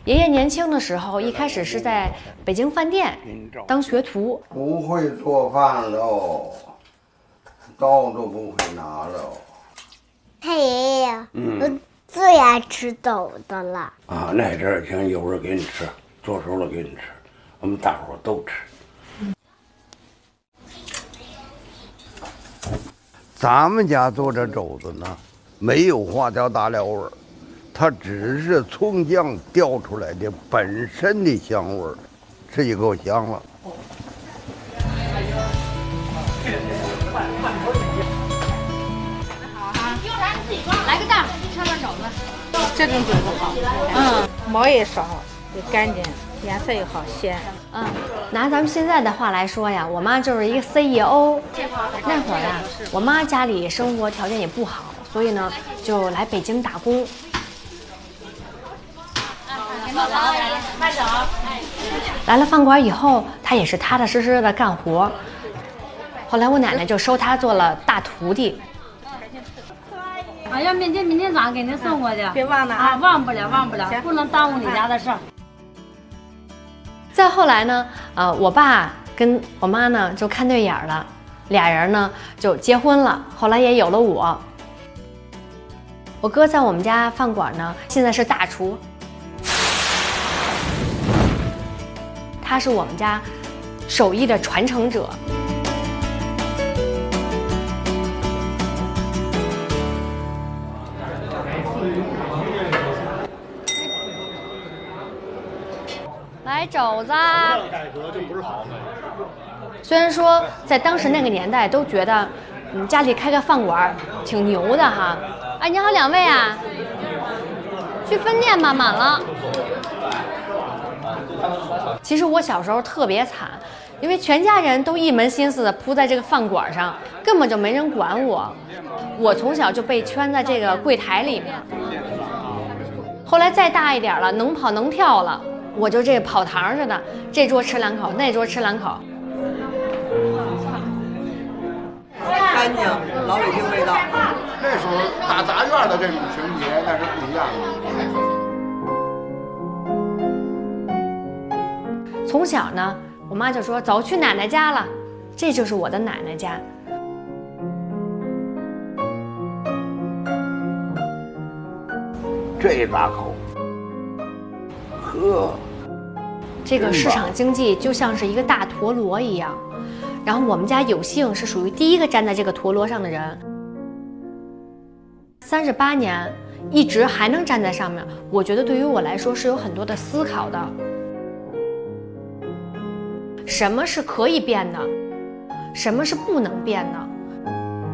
爷爷年轻的时候，一开始是在北京饭店当学徒， 不会做饭喽，刀都不会拿喽。 太爷爷，我最爱吃豆的了。 啊，那阵儿行，有人给你吃，做熟了给你吃，我们大伙儿都吃。咱们家做这肘子呢，没有花椒大料味儿，它只是葱姜调出来的本身的香味儿，吃就够香了。 来个蛋，上面肘子。 这种肘子好，毛也少，又干净，颜色又好鲜。 拿咱们现在的话来说呀，我妈就是一个 CEO。那会儿呀，我妈家里生活条件也不好，所以呢就来北京打工。来了饭馆以后，她也是踏踏实实的干活。后来我奶奶就收她做了大徒弟。 要明天早上给您送过去， 别忘了啊！忘不了，不能耽误你家的事儿。 再后来呢，我爸跟我妈呢就看对眼了，俩人呢就结婚了。后来也有了我。我哥在我们家饭馆呢，现在是大厨，他是我们家手艺的传承者。来肘子，虽然说在当时那个年代都觉得，家里开个饭馆挺牛的哈。哎，你好，两位啊，去分店吧，满了。其实我小时候特别惨，因为全家人都一门心思的扑在这个饭馆上，根本就没人管我。我从小就被圈在这个柜台里面。后来再大一点了，能跑能跳了。我就这个跑堂似的，这桌吃两口，那桌吃两口， 干净，老北京味道。 那时候大杂院的这种情节那是不一样的。从小呢，我妈就说走去奶奶家了，这就是我的奶奶家。 这大口，呵。 这个市场经济就像是一个大陀螺一样，然后我们家有幸是属于第一个站在这个陀螺上的人。38年一直还能站在上面，我觉得对于我来说是有很多的思考的。什么是可以变的？什么是不能变的？